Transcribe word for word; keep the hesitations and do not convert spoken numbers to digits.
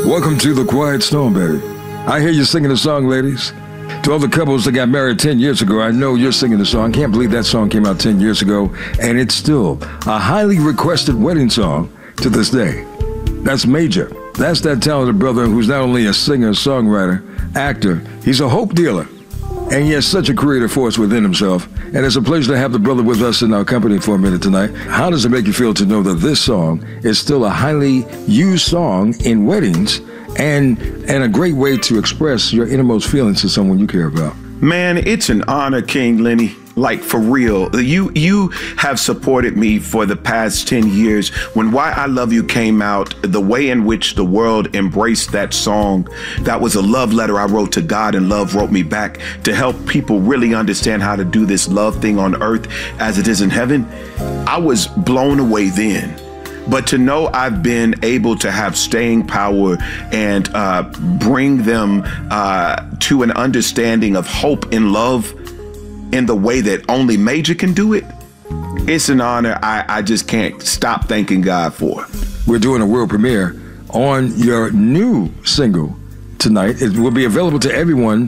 Welcome to The Quiet Storm, baby. I hear you singing the song, ladies. To all the couples that got married ten years ago, I know you're singing the song. Can't believe that song came out ten years ago, and it's still a highly requested wedding song to this day. That's Major. That's that talented brother who's not only a singer, songwriter, actor, he's a hope dealer. And he has such a creative force within himself. And it's a pleasure to have the brother with us in our company for a minute tonight. How does it make you feel to know that this song is still a highly used song in weddings and and a great way to express your innermost feelings to someone you care about? Man, it's an honor, King Lenny. Like, for real. You you have supported me for the past ten years. When Why I Love You came out, the way in which the world embraced that song, that was a love letter I wrote to God, and love wrote me back to help people really understand how to do this love thing on earth as it is in heaven. I was blown away then. But to know I've been able to have staying power and uh, bring them uh, to an understanding of hope and love in the way that only Major can do it, it's an honor I, I just can't stop thanking God for. We're doing a world premiere on your new single tonight. It will be available to everyone